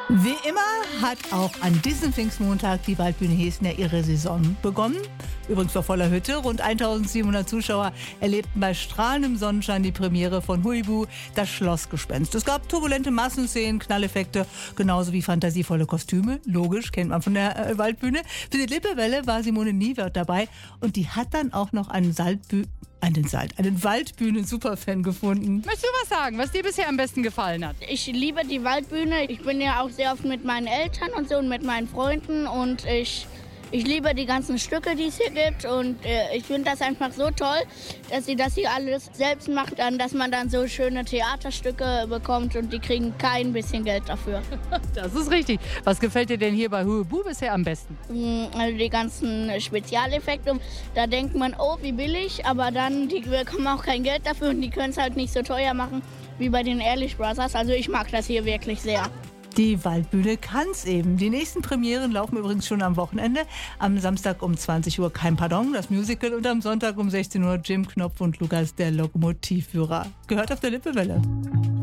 Wie immer hat auch an diesem Pfingstmontag die Waldbühne Hesner ihre Saison begonnen. Übrigens vor voller Hütte. Rund 1700 Zuschauer erlebten bei strahlendem Sonnenschein die Premiere von Huibu, das Schlossgespenst. Es gab turbulente Massenszenen, Knalleffekte, genauso wie fantasievolle Kostüme. Logisch, kennt man von der Waldbühne. Für die Lippewelle war Simone Niewert dabei und die hat dann auch noch einen Waldbühnen-Superfan gefunden. Möchtest du was sagen, was dir bisher am besten gefallen hat? Ich liebe die Waldbühne. Ich bin ja auch sehr oft mit meinen Eltern und so und mit meinen Freunden und ich liebe die ganzen Stücke, die es hier gibt und ich finde das einfach so toll, dass sie das hier alles selbst macht, dass man dann so schöne Theaterstücke bekommt und die kriegen kein bisschen Geld dafür. Das ist richtig. Was gefällt dir denn hier bei Huibu bisher am besten? Also die ganzen Spezialeffekte, da denkt man, oh wie billig, aber dann, die bekommen auch kein Geld dafür und die können es halt nicht so teuer machen wie bei den Ehrlich Brothers. Also ich mag das hier wirklich sehr. Die Waldbühne kann's eben. Die nächsten Premieren laufen übrigens schon am Wochenende. Am Samstag um 20 Uhr Kein Pardon, das Musical, und am Sonntag um 16 Uhr Jim Knopf und Lukas, der Lokomotivführer. Gehört auf der Lippewelle.